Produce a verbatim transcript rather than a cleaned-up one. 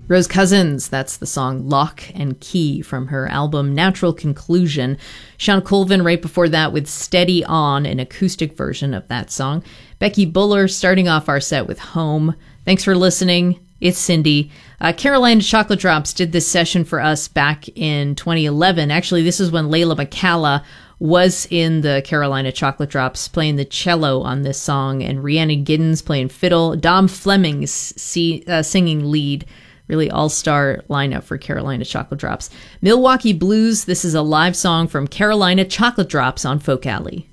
Rose Cousins, that's the song Lock and Key from her album Natural Conclusion. Sean Colvin right before that with Steady On, an acoustic version of that song. Becky Buller starting off our set with Home. Thanks for listening. It's Cindy. Uh, Carolina Chocolate Drops did this session for us back in twenty eleven. Actually, this is when Layla McCalla was in the Carolina Chocolate Drops playing the cello on this song, and Rhiannon Giddens playing fiddle. Dom Fleming's see, uh, singing lead. Really all-star lineup for Carolina Chocolate Drops. Milwaukee Blues, this is a live song from Carolina Chocolate Drops on Folk Alley.